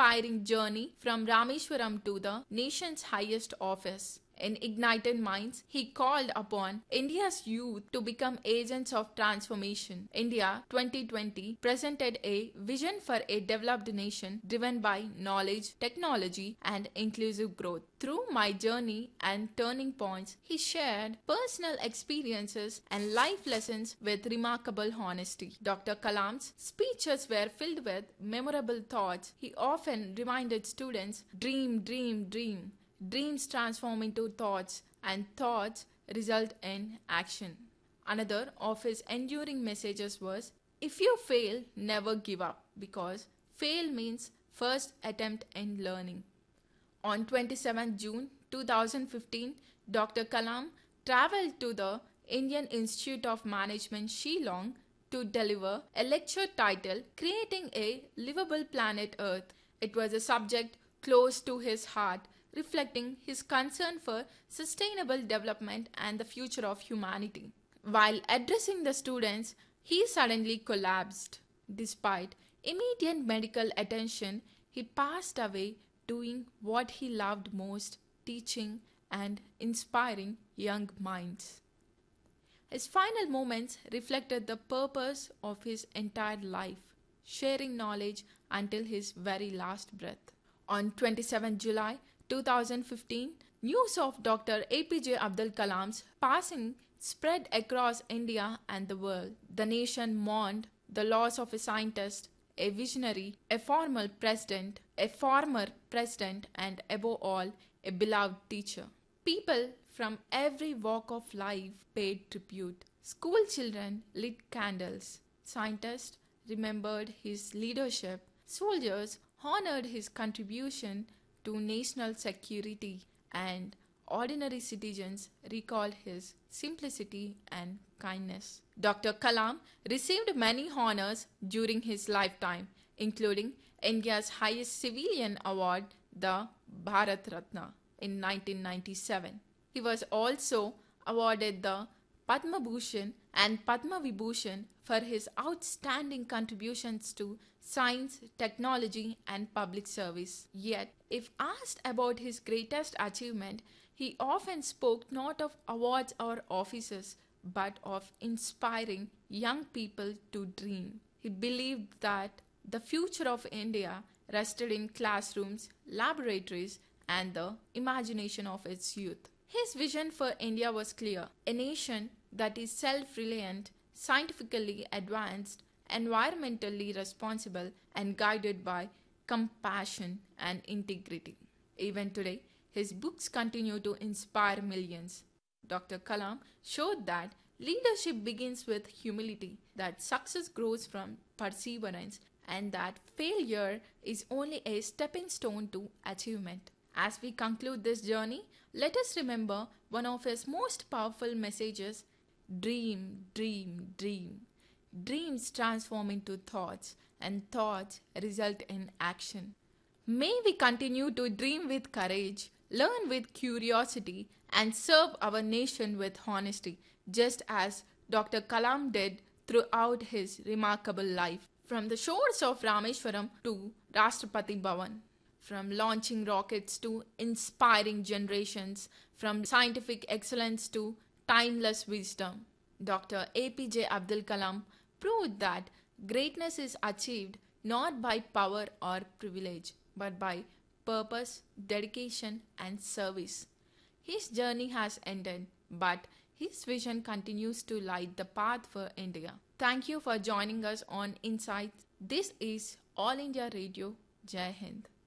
inspiring journey from Rameshwaram to the nation's highest office. In Ignited Minds, he called upon India's youth to become agents of transformation. India 2020 presented a vision for a developed nation driven by knowledge, technology, and inclusive growth. Through My Journey and Turning Points, he shared personal experiences and life lessons with remarkable honesty. Dr. Kalam's speeches were filled with memorable thoughts. He often reminded students, dream, dream, dream. Dreams transform into thoughts, and thoughts result in action. Another of his enduring messages was, if you fail, never give up, because fail means first attempt in learning. On 27 June 2015, Dr. Kalam traveled to the Indian Institute of Management, Shillong, to deliver a lecture titled Creating a Livable Planet Earth. It was a subject close to his heart, reflecting his concern for sustainable development and the future of humanity. While addressing the students, he suddenly collapsed. Despite immediate medical attention, he passed away doing what he loved most, teaching and inspiring young minds. His final moments reflected the purpose of his entire life, sharing knowledge until his very last breath. On 27 July 2015, news of Dr. APJ Abdul Kalam's passing spread across India and the world. The nation mourned the loss of a scientist, a visionary, a former president, and above all, a beloved teacher. People from every walk of life paid tribute. School children lit candles. Scientists remembered his leadership. Soldiers honored his contribution to national security, and ordinary citizens recalled his simplicity and kindness. Dr. Kalam received many honors during his lifetime, including India's highest civilian award, the Bharat Ratna, in 1997. He was also awarded the Padma Bhushan and Padma Vibhushan for his outstanding contributions to science, technology, and public service. Yet, if asked about his greatest achievement, he often spoke not of awards or offices, but of inspiring young people to dream. He believed that the future of India rested in classrooms, laboratories, and the imagination of its youth. His vision for India was clear: a nation that is self-reliant, scientifically advanced, environmentally responsible, and guided by compassion and integrity. Even today, his books continue to inspire millions. Dr. Kalam showed that leadership begins with humility, that success grows from perseverance, and that failure is only a stepping stone to achievement. As we conclude this journey, let us remember one of his most powerful messages: dream, dream, dream. Dreams transform into thoughts, and thoughts result in action. May we continue to dream with courage, learn with curiosity, and serve our nation with honesty, just as Dr. Kalam did throughout his remarkable life. From the shores of Rameshwaram to Rashtrapati Bhavan, from launching rockets to inspiring generations, from scientific excellence to timeless wisdom, Dr. APJ Abdul Kalam proved that greatness is achieved not by power or privilege, but by purpose, dedication, and service. His journey has ended, but his vision continues to light the path for India. Thank you for joining us on Insights. This is All India Radio. Jai Hind.